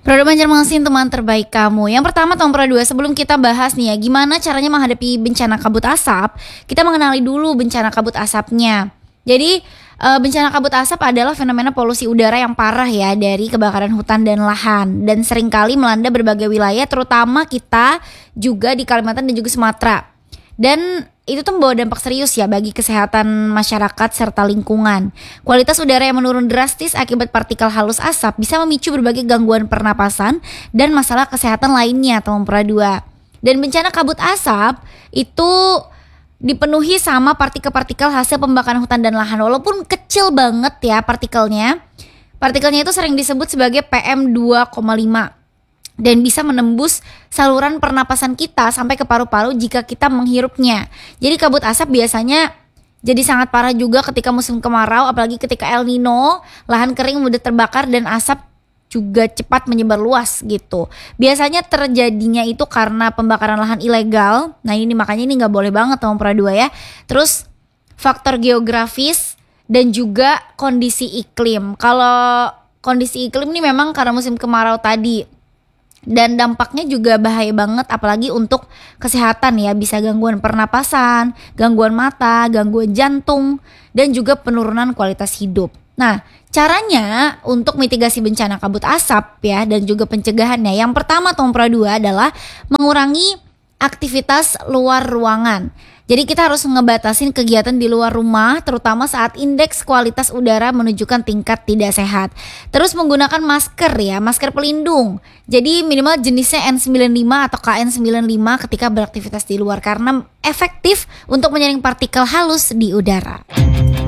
Produk Banjarmasin teman terbaik kamu. Yang pertama Tom Pradua, sebelum kita bahas nih ya gimana caranya menghadapi bencana kabut asap, kita mengenali dulu bencana kabut asapnya. Jadi bencana kabut asap adalah fenomena polusi udara yang parah ya dari kebakaran hutan dan lahan, dan seringkali melanda berbagai wilayah, terutama kita juga di Kalimantan dan juga Sumatera. Dan itu tuh membawa dampak serius ya bagi kesehatan masyarakat serta lingkungan. Kualitas udara yang menurun drastis akibat partikel halus asap bisa memicu berbagai gangguan pernapasan dan masalah kesehatan lainnya, teman Pradua. Dan bencana kabut asap itu dipenuhi sama partikel-partikel hasil pembakaran hutan dan lahan. Walaupun kecil banget ya partikelnya itu sering disebut sebagai PM2,5 dan bisa menembus saluran pernapasan kita sampai ke paru-paru jika kita menghirupnya. Jadi kabut asap biasanya jadi sangat parah juga ketika musim kemarau, apalagi ketika El Nino, lahan kering mudah terbakar dan asap juga cepat menyebar luas gitu. Biasanya terjadinya itu karena pembakaran lahan ilegal. Nah ini makanya ini nggak boleh banget teman Pradua ya. Terus faktor geografis dan juga kondisi iklim. Kalau kondisi iklim ini memang karena musim kemarau tadi, dan dampaknya juga bahaya banget apalagi untuk kesehatan ya, bisa gangguan pernapasan, gangguan mata, gangguan jantung, dan juga penurunan kualitas hidup. Nah, caranya untuk mitigasi bencana kabut asap ya dan juga pencegahannya, yang pertama Tom Pradua adalah mengurangi aktivitas luar ruangan. Jadi kita harus ngebatasin kegiatan di luar rumah, terutama saat indeks kualitas udara menunjukkan tingkat tidak sehat. Terus menggunakan masker ya, masker pelindung. Jadi minimal jenisnya N95 atau KN95 ketika beraktivitas di luar, karena efektif untuk menyaring partikel halus di udara.